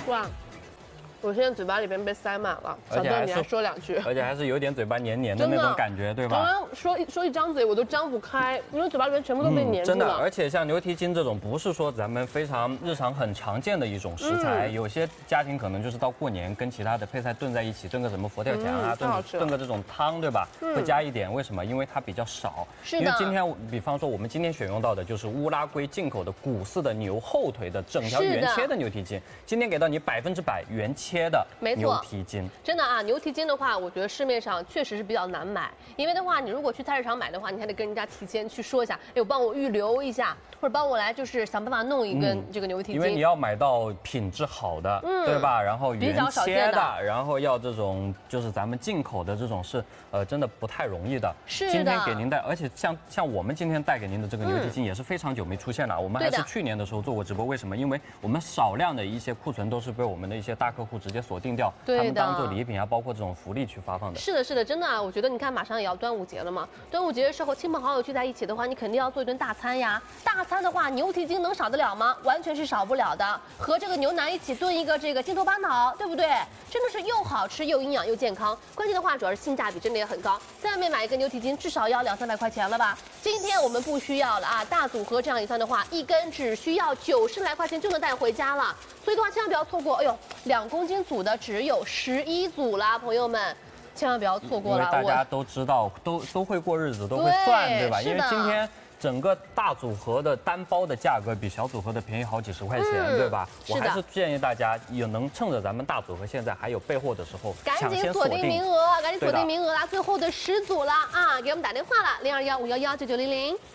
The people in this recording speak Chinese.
哇！我现在嘴巴里边被塞满了，小豆你还说两句。 而且还是有点嘴巴黏黏的那种感觉，对吧？ 刚刚说一张嘴我都张不开，因为嘴巴里面全部都被黏住了。 真的，而且像牛蹄筋这种，不是说咱们非常日常很常见的一种食材，有些家庭可能就是到过年跟其他的配菜炖在一起，炖个什么佛跳墙啊，炖个这种汤，对吧？会加一点，为什么？因为它比较少。 是的。 因为今天，比方说我们今天选用到的就是乌拉圭进口的古饲的牛后腿的整条原切的牛蹄筋，今天给到你100%原切的牛蹄筋。 真的啊，牛蹄筋的话，我觉得市面上确实是比较难买，因为的话，你如果去菜市场买的话，你还得跟人家提前去说一下，哎，帮我预留一下，或者帮我来就是想办法弄一根这个牛蹄筋。 因为你要买到品质好的，对吧？然后原切的，然后要这种就是咱们进口的这种是真的不太容易的。 是的。 今天给您带，而且像我们今天带给您的这个牛蹄筋也是非常久没出现了，我们还是去年的时候做过直播，为什么？因为我们少量的一些库存都是被我们的一些大客户直接锁定掉，他们当做礼品啊，包括这种福利去发放的。 是的，是的，真的啊，我觉得你看马上也要端午节了嘛，端午节的时候亲朋好友聚在一起的话，你肯定要做一顿大餐呀。大餐的话，牛蹄筋能少得了吗？完全是少不了的，和这个牛腩一起炖一个这个筋头巴脑，对不对？真的是又好吃又营养又健康，关键的话主要是性价比真的也很高，在外面买一个牛蹄筋至少要200-300块钱了吧？今天我们不需要了啊，大组合这样一算的话，一根只需要90来块钱就能带回家了。所以的话，千万不要错过。哎呦，2公斤组的只有11组啦，朋友们，千万不要错过了。 因为大家都知道，都会过日子，都会算，对吧？因为今天整个大组合的单包的价格比小组合的便宜好几十块钱，对吧？我还是建议大家也能趁着咱们大组合现在还有备货的时候， 赶紧锁定名额，赶紧锁定名额啦！最后的10组了啊，给我们打电话了，0215119900。